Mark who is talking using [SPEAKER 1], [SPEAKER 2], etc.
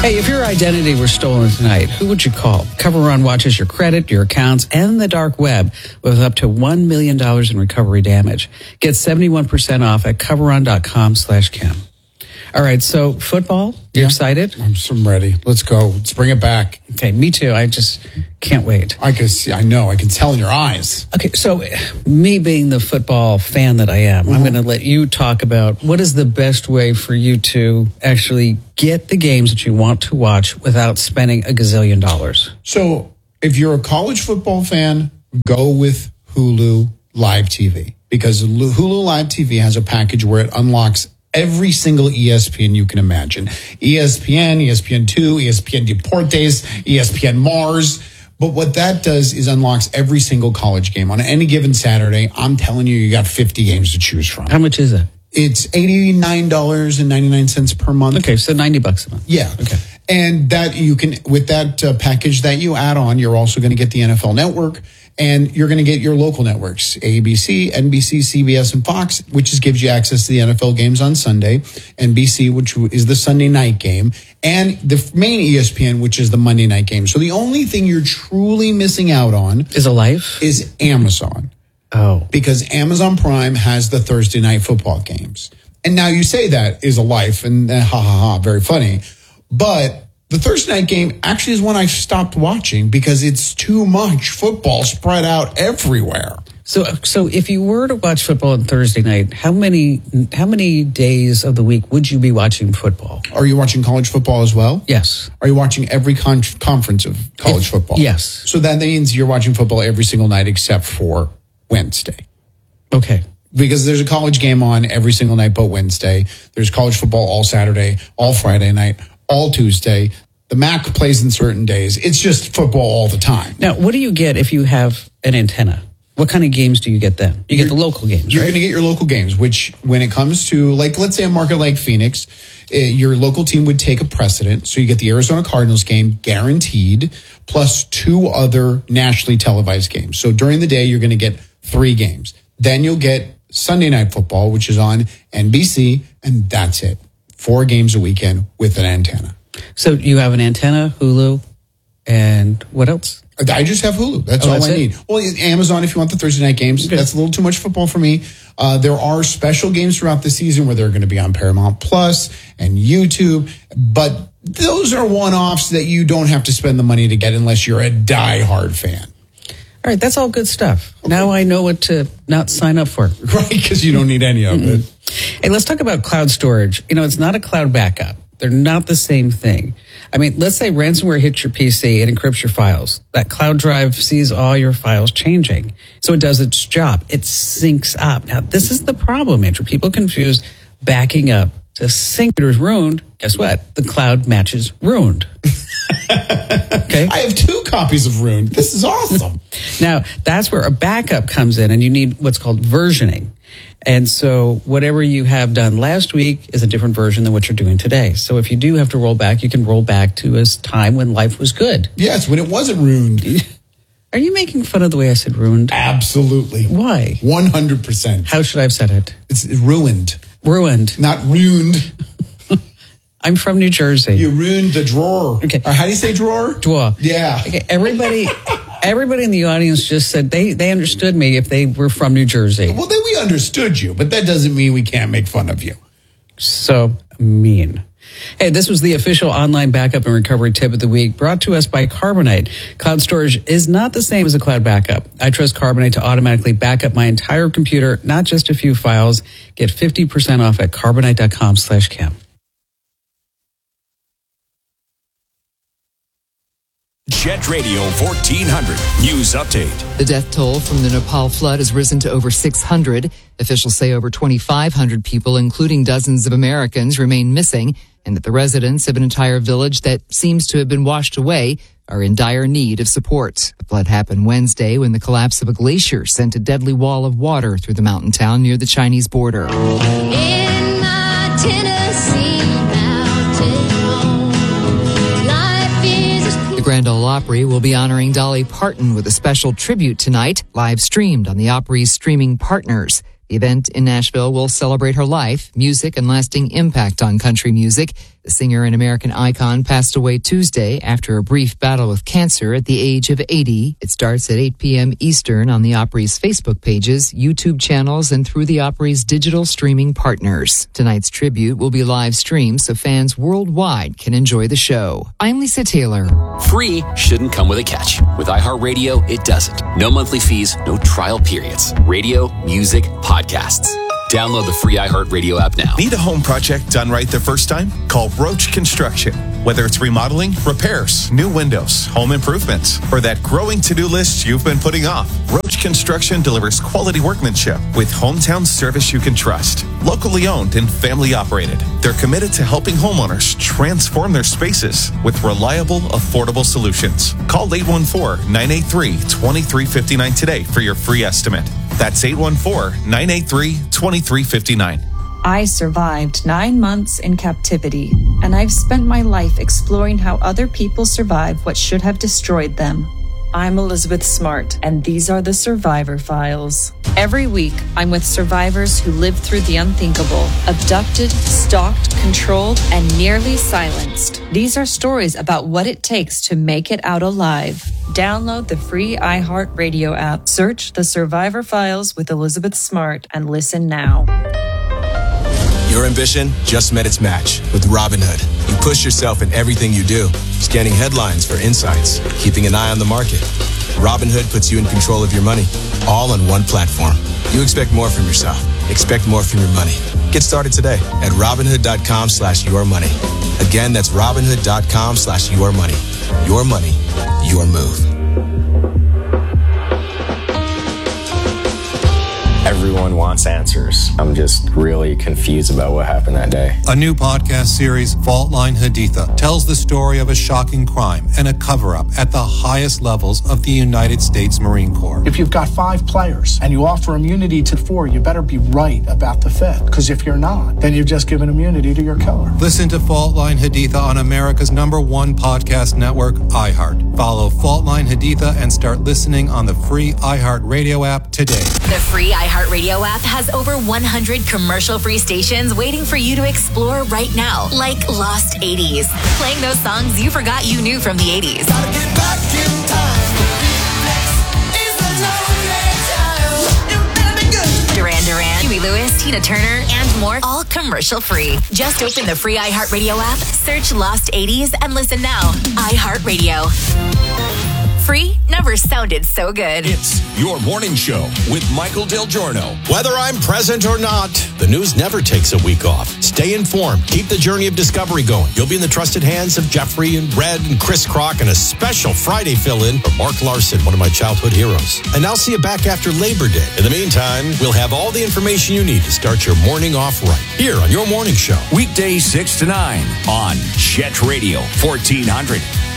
[SPEAKER 1] Hey, if your identity were stolen tonight, who would you call? CoverOn watches your credit, your accounts, and the dark web with up to $1 million in recovery damage. Get 71% off at coveron.com/Kim. All right, so football, you excited?
[SPEAKER 2] I'm ready. Let's go. Let's bring it back.
[SPEAKER 1] Okay, me too. I just can't wait.
[SPEAKER 2] I can see. I know. I can tell in your eyes.
[SPEAKER 1] Okay, so me being the football fan that I am, I'm going to let you talk about what is the best way for you to actually get the games that you want to watch without spending a gazillion dollars.
[SPEAKER 2] So if you're a college football fan, go with Hulu Live TV, because Hulu Live TV has a package where it unlocks every single ESPN you can imagine. ESPN, ESPN2, ESPN Deportes, ESPN Mars. But what that does is unlocks every single college game. On any given Saturday, I'm telling you, you got 50 games to choose from.
[SPEAKER 1] How much is it?
[SPEAKER 2] It's $89.99 per month.
[SPEAKER 1] Okay, so $90 a month.
[SPEAKER 2] Yeah.
[SPEAKER 1] Okay.
[SPEAKER 2] And that you can, with that package that you add on, you're also going to get the NFL Network, and you're going to get your local networks, ABC, NBC, CBS, and Fox, which just gives you access to the NFL games on Sunday, NBC, which is the Sunday night game, and the main ESPN, which is the Monday night game. So the only thing you're truly missing out on
[SPEAKER 1] is a life?
[SPEAKER 2] Is Amazon.
[SPEAKER 1] Oh.
[SPEAKER 2] Because Amazon Prime has the Thursday night football games. And now you say that is a life, and very funny. But the Thursday night game actually is one I stopped watching because it's too much football spread out everywhere.
[SPEAKER 1] So if you were to watch football on Thursday night, how many days of the week would you be watching football?
[SPEAKER 2] Are you watching college football as well?
[SPEAKER 1] Yes.
[SPEAKER 2] Are you watching every conference of college football?
[SPEAKER 1] Yes.
[SPEAKER 2] So that means you're watching football every single night except for Wednesday.
[SPEAKER 1] Okay.
[SPEAKER 2] Because there's a college game on every single night but Wednesday. There's college football all Saturday, all Friday night, all Tuesday. The MAC plays in certain days. It's just football all the time.
[SPEAKER 1] Now, what do you get if you have an antenna? What kind of games do you get then? You get the local games,
[SPEAKER 2] You're
[SPEAKER 1] right?
[SPEAKER 2] going to get your local games, which when it comes to, like, let's say a market like Phoenix, your local team would take a precedent. So you get the Arizona Cardinals game guaranteed, plus 2 other nationally televised games. So during the day, you're going to get 3 games. Then you'll get Sunday Night Football, which is on NBC, and that's it. 4 games a weekend with an antenna.
[SPEAKER 1] So you have an antenna, Hulu, and what else?
[SPEAKER 2] I just have Hulu. That's all I need. Well, Amazon, if you want the Thursday night games, that's a little too much football for me. There are special games throughout the season where they're going to be on Paramount Plus and YouTube, but those are one-offs that you don't have to spend the money to get unless you're a diehard fan.
[SPEAKER 1] All right, that's all good stuff. Okay. Now I know what to not sign up for.
[SPEAKER 2] Right, because you don't need any of it.
[SPEAKER 1] Hey, let's talk about cloud storage. You know, it's not a cloud backup. They're not the same thing. I mean, let's say ransomware hits your PC and encrypts your files. That cloud drive sees all your files changing. So it does its job. It syncs up. Now, this is the problem, Andrew. People confuse backing up to sync. It is ruined. Guess what? The cloud matches ruined. Okay.
[SPEAKER 2] I have 2 copies of Ruined. This is awesome.
[SPEAKER 1] Now, that's where a backup comes in, and you need what's called versioning. And so whatever you have done last week is a different version than what you're doing today. So if you do have to roll back, you can roll back to a time when life was good.
[SPEAKER 2] Yes, when it wasn't ruined.
[SPEAKER 1] Are you making fun of the way I said ruined?
[SPEAKER 2] Absolutely.
[SPEAKER 1] Why?
[SPEAKER 2] 100%.
[SPEAKER 1] How should I have said it?
[SPEAKER 2] It's ruined.
[SPEAKER 1] Ruined.
[SPEAKER 2] Not ruined.
[SPEAKER 1] I'm from New Jersey.
[SPEAKER 2] You ruined the drawer.
[SPEAKER 1] Okay.
[SPEAKER 2] Or how do you say drawer?
[SPEAKER 1] Drawer.
[SPEAKER 2] Yeah.
[SPEAKER 1] Okay. Everybody in the audience just said they understood me if they were from New Jersey.
[SPEAKER 2] Well, then we understood you, but that doesn't mean we can't make fun of you.
[SPEAKER 1] So mean. Hey, this was the official online backup and recovery tip of the week, brought to us by Carbonite. Cloud storage is not the same as a cloud backup. I trust Carbonite to automatically back up my entire computer, not just a few files. Get 50% off at carbonite.com/Kim.
[SPEAKER 3] Jet Radio 1400 News Update.
[SPEAKER 4] The death toll from the Nepal flood has risen to over 600. Officials say over 2,500 people, including dozens of Americans, remain missing, and that the residents of an entire village that seems to have been washed away are in dire need of support. The flood happened Wednesday when the collapse of a glacier sent a deadly wall of water through the mountain town near the Chinese border.
[SPEAKER 5] In my Tennessee mountain home, life is
[SPEAKER 4] the Grand Ole Opry will be honoring Dolly Parton with a special tribute tonight, live streamed on the Opry's streaming partners. The event in Nashville will celebrate her life, music, and lasting impact on country music. The singer and American icon passed away Tuesday after a brief battle with cancer at the age of 80. It starts at 8 p.m. Eastern on the Opry's Facebook pages, YouTube channels, and through the Opry's digital streaming partners. Tonight's tribute will be live streamed so fans worldwide can enjoy the show. I'm Lisa Taylor.
[SPEAKER 6] Free shouldn't come with a catch. With iHeartRadio, it doesn't. No monthly fees, no trial periods. Radio, music, podcasts. Download the free iHeartRadio app now.
[SPEAKER 7] Need a home project done right the first time? Call Roach Construction. Whether it's remodeling, repairs, new windows, home improvements, or that growing to-do list you've been putting off, Roach Construction delivers quality workmanship with hometown service you can trust. Locally owned and family operated, they're committed to helping homeowners transform their spaces with reliable, affordable solutions. Call 814-983-2359 today for your free estimate. That's 814-983-2359.
[SPEAKER 8] I survived 9 months in captivity, and I've spent my life exploring how other people survive what should have destroyed them. I'm Elizabeth Smart, and these are the Survivor Files. Every week, I'm with survivors who lived through the unthinkable, abducted, stalked, controlled, and nearly silenced. These are stories about what it takes to make it out alive. Download the free iHeartRadio app, search The Survivor Files with Elizabeth Smart, and listen now.
[SPEAKER 9] Your ambition just met its match with Robinhood. You push yourself in everything you do, scanning headlines for insights, keeping an eye on the market. Robinhood puts you in control of your money, all on one platform. You expect more from yourself. Expect more from your money. Get started today at Robinhood.com/yourmoney. Again, that's Robinhood.com/yourmoney. Your money, your move.
[SPEAKER 10] Everyone wants answers. I'm just really confused about what happened that day.
[SPEAKER 11] A new podcast series, Fault Line Haditha, tells the story of a shocking crime and a cover-up at the highest levels of the United States Marine Corps.
[SPEAKER 12] If you've got 5 players and you offer immunity to 4, you better be right about the 5th. Because if you're not, then you've just given immunity to your killer.
[SPEAKER 11] Listen to Fault Line Haditha on America's #1 podcast network, iHeart. Follow Fault Line Haditha and start listening on the free iHeartRadio app today.
[SPEAKER 13] The free iHeartRadio app has over 100 commercial-free stations waiting for you to explore right now, like Lost 80s, playing those songs you forgot you knew from the 80s.
[SPEAKER 5] Gotta get back in time.
[SPEAKER 13] Duran Duran, Huey Lewis, Tina Turner, and more, all commercial-free. Just open the free iHeartRadio app, search Lost 80s, and listen now. iHeartRadio. Free never sounded so good.
[SPEAKER 3] It's Your Morning Show with Michael Del Giorno.
[SPEAKER 14] Whether I'm present or not, the news never takes a week off. Stay informed. Keep the journey of discovery going. You'll be in the trusted hands of Jeffrey and Red and Chris Crock, and a special Friday fill-in for Mark Larson, one of my childhood heroes. And I'll see you back after Labor Day. In the meantime, we'll have all the information you need to start your morning off right here on Your Morning Show.
[SPEAKER 3] Weekdays 6 to 9 on Jet Radio 1400.